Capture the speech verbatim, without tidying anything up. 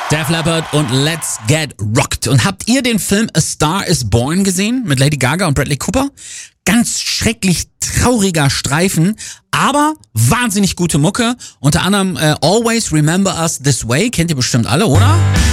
Def Leppard und Let's Get Rocked. Und habt ihr den Film A Star Is Born gesehen mit Lady Gaga und Bradley Cooper? Ganz schrecklich trauriger Streifen, aber wahnsinnig gute Mucke. Unter anderem äh, Always Remember Us This Way, kennt ihr bestimmt alle, oder?